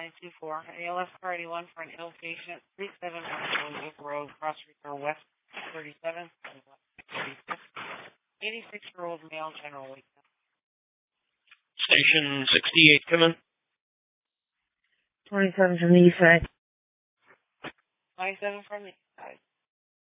924. ALS Priority 1 for an ill patient, 3714 Oak Road, Cross River West 37, 86-year-old male, general weakness. Station 68, come in. 27 from the east side. 27 from the east side.